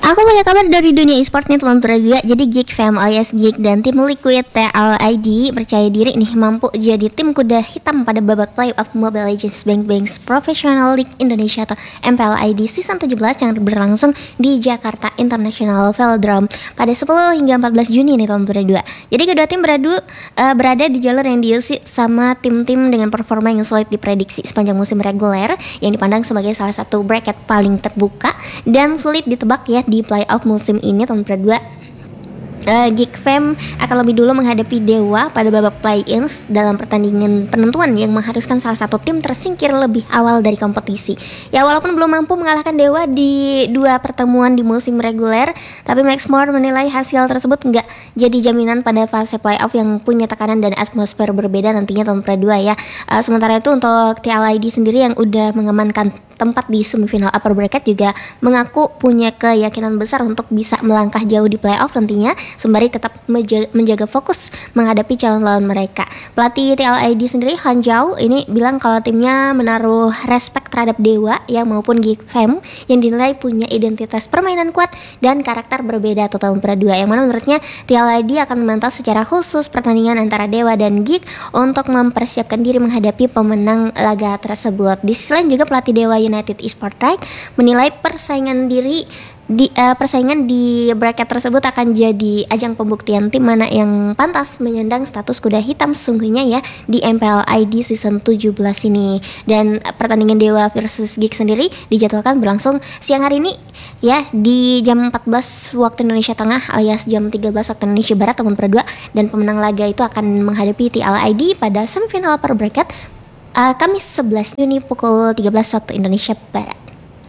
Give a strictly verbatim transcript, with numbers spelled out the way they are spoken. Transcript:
Aku punya kabar dari dunia e-sport nih teman-teman juga. Jadi Geek Fam alias Geek dan tim Liquid T L I D percaya diri nih mampu jadi tim kuda hitam pada babak playoff Mobile Legends Bang Bangs Professional League Indonesia atau M P L I D Season tujuh belas yang berlangsung di Jakarta International Velodrome pada sepuluh hingga empat belas Juni nih teman-teman juga. Jadi kedua tim beradu uh, berada di jalur yang diisi sama tim-tim dengan performa yang sulit diprediksi sepanjang musim reguler yang dipandang sebagai salah satu bracket paling terbuka dan sulit ditebak ya di playoff musim ini tahun kedua. Uh, Geek Fam akan lebih dulu menghadapi Dewa pada babak play-ins dalam pertandingan penentuan yang mengharuskan salah satu tim tersingkir lebih awal dari kompetisi. Ya walaupun belum mampu mengalahkan Dewa di dua pertemuan di musim reguler, tapi Max Moore menilai hasil tersebut nggak jadi jaminan pada fase playoff yang punya tekanan dan atmosfer berbeda nantinya tahun kedua ya. Uh, sementara itu untuk T L I D sendiri yang udah mengamankan tempat di semifinal upper bracket juga mengaku punya keyakinan besar untuk bisa melangkah jauh di playoff nantinya sembari tetap menjaga, menjaga fokus menghadapi calon lawan mereka. Pelatih T L I D sendiri Han Zhao ini bilang kalau timnya menaruh respect terhadap Dewa ya maupun Geek Fam yang dinilai punya identitas permainan kuat dan karakter berbeda atau tahun dua yang mana menurutnya T L I D akan memantau secara khusus pertandingan antara Dewa dan Geek untuk mempersiapkan diri menghadapi pemenang laga tersebut. Di sisi lain juga pelatih Dewa United Esports Right menilai persaingan diri di uh, persaingan di bracket tersebut akan jadi ajang pembuktian tim mana yang pantas menyandang status kuda hitam sesungguhnya ya di M P L I D season tujuh belas ini. Dan uh, pertandingan Dewa versus Geek sendiri dijadwalkan berlangsung siang hari ini ya di jam empat belas waktu Indonesia Tengah alias jam tiga belas waktu Indonesia Barat tahun kedua, dan pemenang laga itu akan menghadapi T L I D pada semifinal upper bracket Uh, Kamis sebelas Juni pukul tiga belas waktu Indonesia Barat.